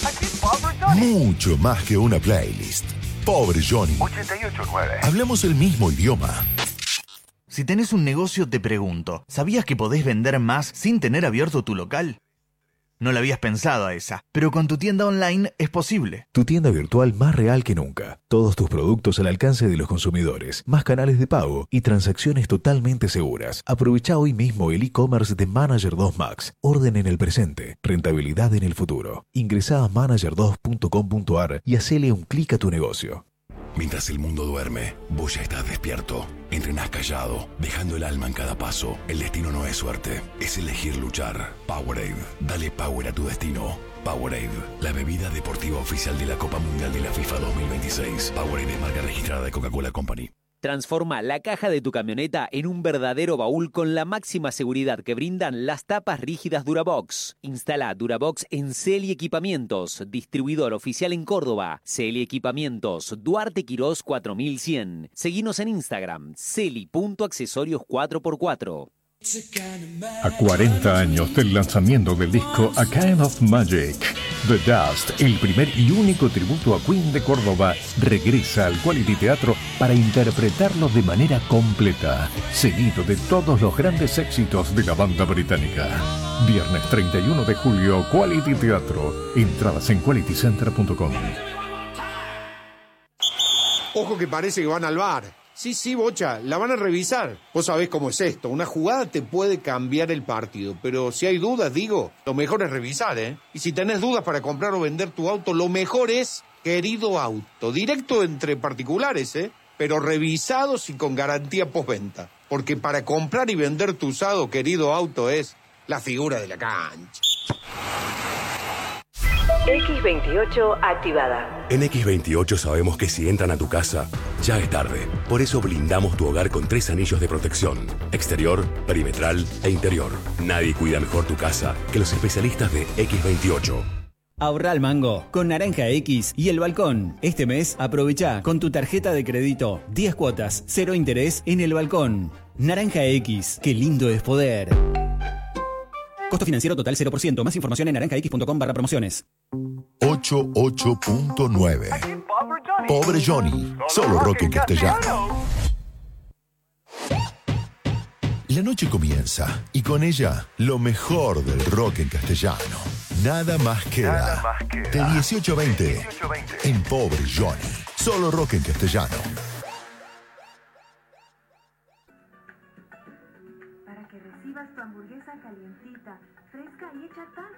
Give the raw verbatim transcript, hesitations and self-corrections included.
Mucho más que una playlist. Pobre Johnny. ochenta y ocho nueve. Hablamos el mismo idioma. Si tenés un negocio, te pregunto, ¿sabías que podés vender más sin tener abierto tu local? No la habías pensado a esa, pero con tu tienda online es posible. Tu tienda virtual más real que nunca. Todos tus productos al alcance de los consumidores, más canales de pago y transacciones totalmente seguras. Aprovecha hoy mismo el e-commerce de Manager dos Max. Orden en el presente, rentabilidad en el futuro. Ingresá a manager dos punto com punto a r y hacele un clic a tu negocio. Mientras el mundo duerme, vos ya estás despierto. Entrenás callado, dejando el alma en cada paso. El destino no es suerte, es elegir luchar. Powerade, dale power a tu destino. Powerade, la bebida deportiva oficial de la Copa Mundial de la FIFA dos mil veintiséis. Powerade es marca registrada de Coca-Cola Company. Transforma la caja de tu camioneta en un verdadero baúl con la máxima seguridad que brindan las tapas rígidas Durabox. Instala Durabox en Celi Equipamientos, distribuidor oficial en Córdoba. Celi Equipamientos, Duarte Quirós cuatro mil cien. Seguinos en Instagram, celi punto accesorios cuatro por cuatro. A cuarenta años del lanzamiento del disco A Kind of Magic, The Dust, el primer y único tributo a Queen de Córdoba, regresa al Quality Teatro para interpretarlo de manera completa, seguido de todos los grandes éxitos de la banda británica. Viernes treinta y uno de julio, Quality Teatro. Entradas en quality center punto com. Ojo que parece que van al bar. Sí, sí, Bocha, la van a revisar. Vos sabés cómo es esto. Una jugada te puede cambiar el partido, pero si hay dudas, digo, lo mejor es revisar, ¿eh? Y si tenés dudas para comprar o vender tu auto, lo mejor es Querido Auto. Directo entre particulares, ¿eh? Pero revisados y con garantía postventa. Porque para comprar y vender tu usado, Querido Auto es la figura de la cancha. equis veintiocho activada. En equis veintiocho sabemos que si entran a tu casa, ya es tarde. Por eso blindamos tu hogar con tres anillos de protección: exterior, perimetral e interior. Nadie cuida mejor tu casa que los especialistas de equis veintiocho. Ahorra al mango con Naranja X y El Balcón. Este mes aprovecha con tu tarjeta de crédito diez cuotas, cero interés en El Balcón. Naranja X, qué lindo es poder. Costo financiero total cero por ciento. Más información en naranja x punto com barra promociones. ochenta y ocho punto nueve. Pobre Johnny. Solo rock en castellano. La noche comienza y con ella lo mejor del rock en castellano. Nada más queda. De dieciocho a veinte en Pobre Johnny. Solo rock en castellano. Para que recibas tu hamburguesa calientita, fresca y hecha tan